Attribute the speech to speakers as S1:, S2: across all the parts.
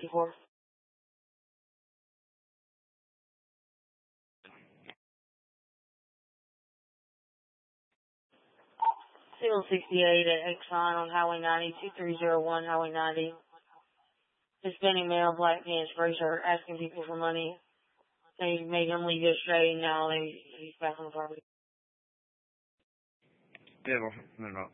S1: looking for? Signal 68 at Exxon on Highway 90, 2301 Highway 90. Hispanic male, black pants, gray shirt, asking people for money. They made him leave yesterday, and now he's back on the property.
S2: Yeah, no.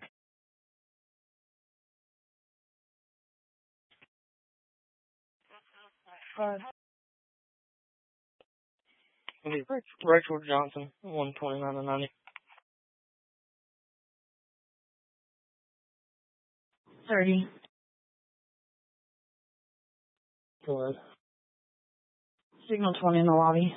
S1: Rachel Johnson, 129 to 90. 30. Go ahead. Signal 20 in the lobby.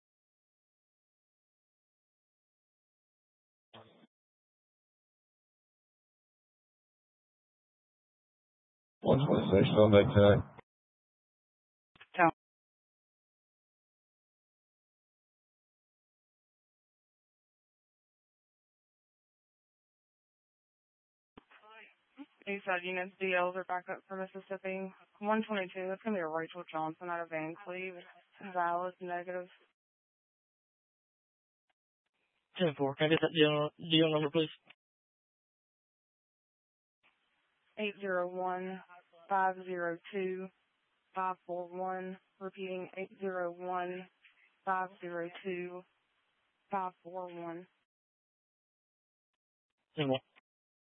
S2: One 26, don't make tonight.
S1: Count.
S3: Eastside units, DLs are back up for Mississippi. 122, that's going to be a Rachel Johnson out of Vancleave. Valid, negative.
S1: 10-4. Can I get that deal number, please?
S3: 801-502-541. Repeating 801-502-541.
S1: 10-1.